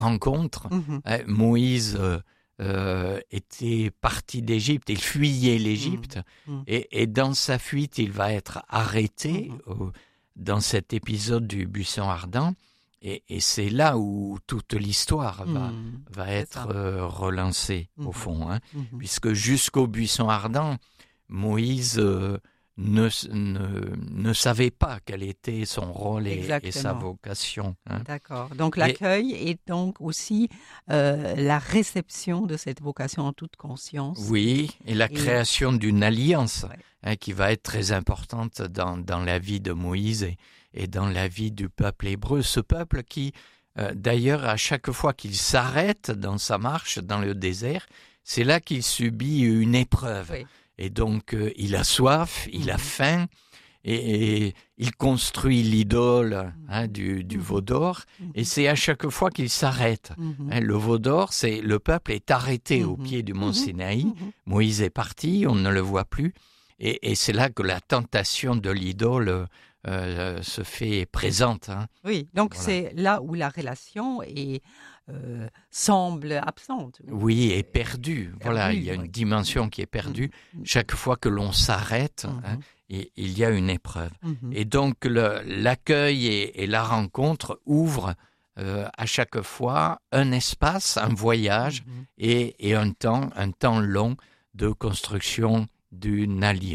rencontre. Mhm. Moïse était parti d'Égypte, il fuyait l'Égypte, Mhm. et dans sa fuite, il va être arrêté Mhm. dans cet épisode du buisson ardent, et c'est là où toute l'histoire Mhm. va C'est être ça. relancée, au Mhm. fond, hein, Mhm. puisque jusqu'au buisson ardent, Moïse ne savait pas quel était son rôle et sa Exactement. vocation. Hein. D'accord. Donc Et l'accueil est donc aussi la réception de cette vocation en toute conscience. oui, et la Et création d'une alliance, ouais. hein, qui va être très importante dans la vie de Moïse et dans la vie du peuple hébreu. Ce peuple qui, d'ailleurs, à chaque fois qu'il s'arrête dans sa marche dans le désert, c'est là qu'il subit une épreuve. Oui. Et donc, il a soif, il a Mhm. faim, et il construit l'idole, hein, du Mhm. veau d'or, et Mhm. c'est à chaque fois qu'il s'arrête. Mhm. Hein, le veau d'or, c'est le peuple est arrêté au Mhm. pied du mont Mhm. Sinaï. Mhm. Moïse est parti, on ne le voit plus, et c'est là que la tentation de l'idole se fait présente. Hein. Oui, donc Voilà. c'est là où la relation semble absente. Oui, et perdu. Voilà, il y Perdue, a une oui. dimension qui est Mhm. perdue. Mhm. Chaque fois que l'on s'arrête, hein, Mhm. il y a une épreuve. Mhm. Et donc l'accueil et la rencontre ouvrent à chaque fois un espace, un voyage Mhm. et un temps long de construction d'une alliance.